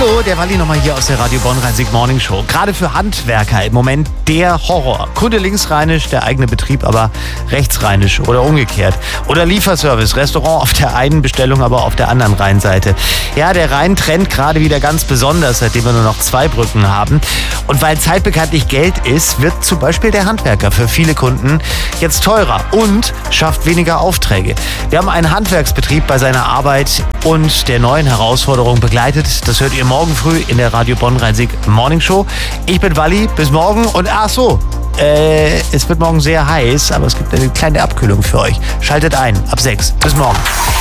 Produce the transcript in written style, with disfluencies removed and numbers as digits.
Hallo, der Walli nochmal hier aus der Radio Bonn Rhein-Sieg Morning Show. Gerade für Handwerker im Moment der Horror. Kunde linksrheinisch, der eigene Betrieb aber rechtsrheinisch oder umgekehrt. Oder Lieferservice, Restaurant auf der einen Bestellung, aber auf der anderen Rheinseite. Ja, der Rhein trennt gerade wieder ganz besonders, seitdem wir nur noch 2 Brücken haben. Und weil Zeit bekanntlich Geld ist, wird zum Beispiel der Handwerker für viele Kunden jetzt teurer und schafft weniger Aufträge. Wir haben einen Handwerksbetrieb bei seiner Arbeit und der neuen Herausforderung begleitet. Das hört ihr morgen früh in der Radio Bonn Rhein-Sieg Morning Show. Ich bin Walli, bis morgen und es wird morgen sehr heiß, aber es gibt eine kleine Abkühlung für euch. Schaltet ein, ab 6. Bis morgen.